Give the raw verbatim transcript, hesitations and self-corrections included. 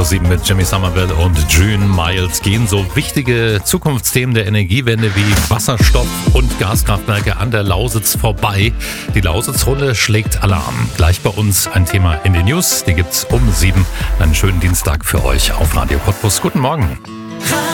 sieben mit Jimmy Somerville und June Miles gehen so wichtige Zukunftsthemen der Energiewende wie Wasserstoff und Gaskraftwerke an der Lausitz vorbei. Die Lausitz-Runde schlägt Alarm. Gleich bei uns ein Thema in den News. Die gibt's um sieben. Einen schönen Dienstag für euch auf Radio Cottbus. Guten Morgen.